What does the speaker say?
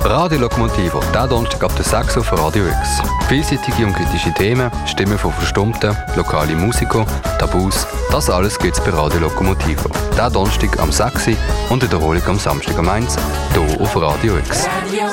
Radio Lokomotive, der Donnerstag ab der 6 Uhr auf Radio X. Vielseitige und kritische Themen, Stimmen von Verstummten, lokale Musiker, Tabus, das alles gibt's bei Radio Lokomotive. Der Donnerstag am 6 Uhr und Wiederholung am Samstag am 1 Uhr, hier auf Radio X.